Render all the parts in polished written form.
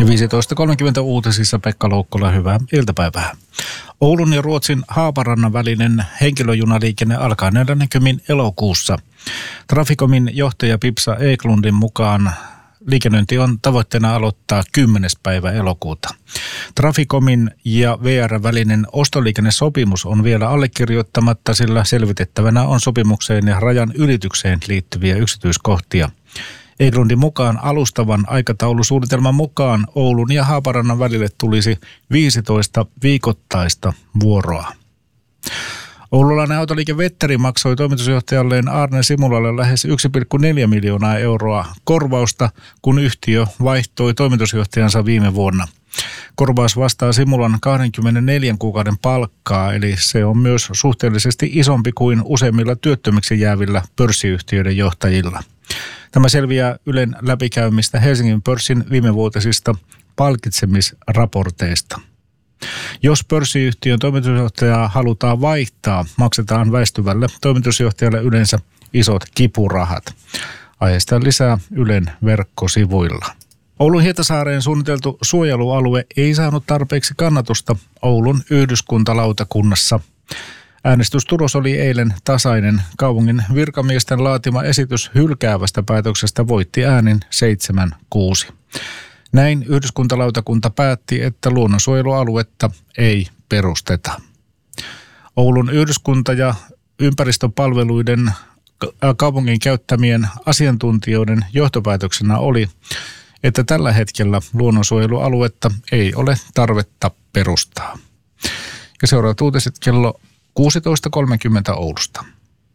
Ja 15.30 uutisissa Pekka Loukkola, hyvää iltapäivää. Oulun ja Ruotsin Haaparannan välinen henkilöjunaliikenne alkaa 40. elokuussa. Traficomin johtaja Pipsa Eklundin mukaan liikennöinti on tavoitteena aloittaa 10. päivä elokuuta. Traficomin ja VR välinen ostoliikennesopimus on vielä allekirjoittamatta, sillä selvitettävänä on sopimukseen ja rajan ylitykseen liittyviä yksityiskohtia. Eklundin mukaan alustavan aikataulusuunnitelman mukaan Oulun ja Haaparannan välille tulisi 15 viikoittaista vuoroa. Oululainen autoliike Vetteri maksoi toimitusjohtajalleen Arne Simulalle lähes 1,4 miljoonaa euroa korvausta, kun yhtiö vaihtoi toimitusjohtajansa viime vuonna. Korvaus vastaa Simulan 24 kuukauden palkkaa, eli se on myös suhteellisesti isompi kuin useimmilla työttömiksi jäävillä pörssiyhtiöiden johtajilla. Tämä selviää Ylen läpikäymistä Helsingin pörssin viimevuotisista palkitsemisraporteista. Jos pörssiyhtiön toimitusjohtajaa halutaan vaihtaa, maksetaan väistyvälle toimitusjohtajalle yleensä isot kipurahat. Aiheesta lisää Ylen verkkosivuilla. Oulun Hietasaareen suunniteltu suojelualue ei saanut tarpeeksi kannatusta Oulun yhdyskuntalautakunnassa. Äänestystulos oli eilen tasainen. Kaupungin virkamiesten laatima esitys hylkäävästä päätöksestä voitti äänin 7-6. Näin yhdyskuntalautakunta päätti, että luonnonsuojelualuetta ei perusteta. Oulun yhdyskunta- ja ympäristöpalveluiden kaupungin käyttämien asiantuntijoiden johtopäätöksenä oli, että tällä hetkellä luonnonsuojelualuetta ei ole tarvetta perustaa. Ja seuraavat uutiset kello 16.30 Oulusta.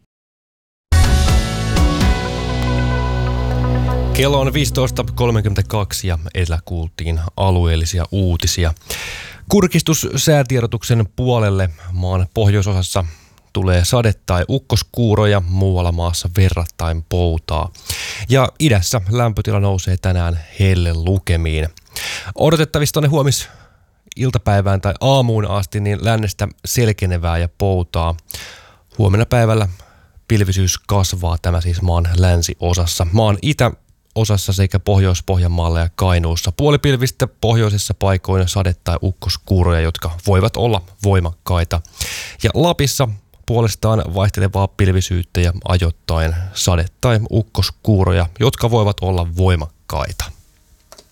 Kello on 15.32 ja edellä kuultiin alueellisia uutisia. Kurkistus säätiedotuksen puolelle maan pohjoisosassa tulee sade- tai ukkoskuuroja, muualla maassa verrattain poutaa. Ja idässä lämpötila nousee tänään hellelukemiin. Odotettavissa tuonne iltapäivään tai aamuun asti niin lännestä selkenevää ja poutaa. Huomenna päivällä pilvisyys kasvaa, tämä siis maan länsiosassa. Maan itäosassa sekä Pohjois-Pohjanmaalla ja Kainuussa puolipilvistä pohjoisessa paikoina sade- tai ukkoskuuroja, jotka voivat olla voimakkaita. Ja Lapissa puolestaan vaihtelevaa pilvisyyttä ja ajoittain sade- tai ukkoskuuroja, jotka voivat olla voimakkaita.